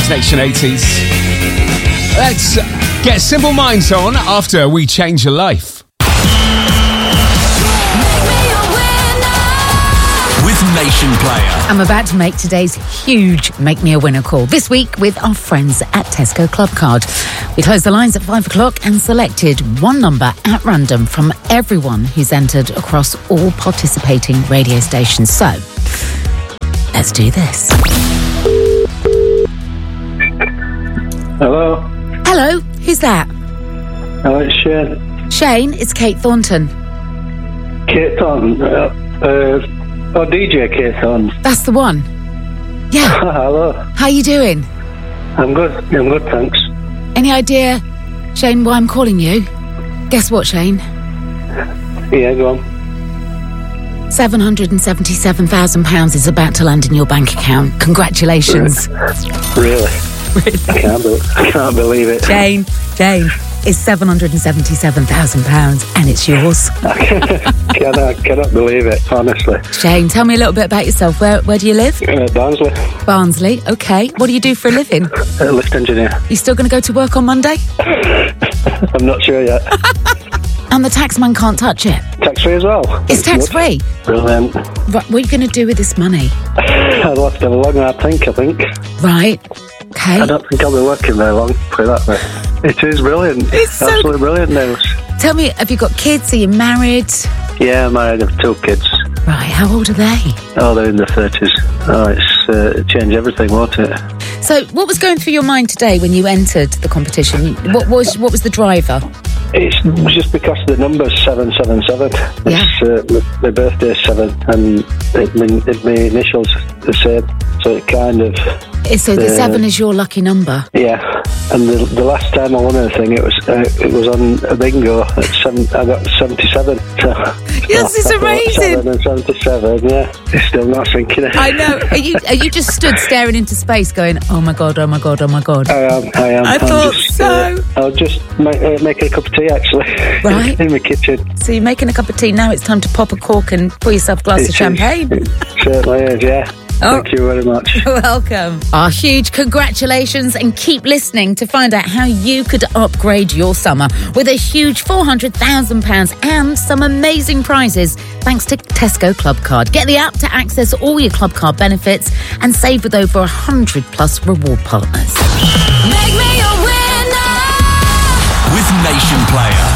It's Nation 80s. Let's get Simple Minds on after we change your life. With Nation Player. I'm about to make today's huge Make Me a Winner call. This week with our friends at Tesco Clubcard. We closed the lines at 5 o'clock and selected one number at random from everyone who's entered across all participating radio stations. So, let's do this. Hello. Hello, who's that? Hello, it's Shane. Shane, it's Kate Thornton. Kate Thornton. DJ Kate Thornton. That's the one. Yeah. Hello. How you doing? I'm good, thanks. Any idea, Shane, why I'm calling you? Guess what, Shane? Yeah, go on. £777,000 is about to land in your bank account. Congratulations. Really? I can't believe it. Jane, it's £777,000 and it's yours. I cannot believe it, honestly. Shane, tell me a little bit about yourself. Where do you live? Barnsley. Barnsley, okay. What do you do for a living? Lift engineer. You still going to go to work on Monday? I'm not sure yet. And the taxman can't touch it? Tax-free as well. It's tax-free? Brilliant. What are you going to do with this money? I'll have to have a long hard think, I think. Right. Okay. I don't think I'll be working very long, put it that way. It is brilliant. It's absolutely brilliant news. Tell me, have you got kids? Are you married? Yeah, I'm married. I have 2 kids. Right, how old are they? Oh, they're in their 30s. Oh, it's changed everything, won't it? So, what was going through your mind today when you entered the competition? What was the driver? It's just because the number's 777. Yeah. My birthday's 7, and my initials the same. So it kind of. So the 7 is your lucky number. Yeah, and the last time I won anything, it was on a bingo at 7. I got 77. So, yes, it's amazing. 7 and 77. Yeah, it's still not sinking in. I know. Are you just stood staring into space, going, "Oh my god, oh my god, oh my god"? I am. I thought so. I'll just make a cup of tea, actually. Right. In my kitchen. So you're making a cup of tea now. It's time to pop a cork and pour yourself a glass of champagne. It certainly is. Yeah. Oh. Thank you very much. You're welcome. Our huge congratulations, and keep listening to find out how you could upgrade your summer with a huge £400,000 and some amazing prizes thanks to Tesco Clubcard. Get the app to access all your Clubcard benefits and save with over 100 plus reward partners. Make me a winner with Nation Player.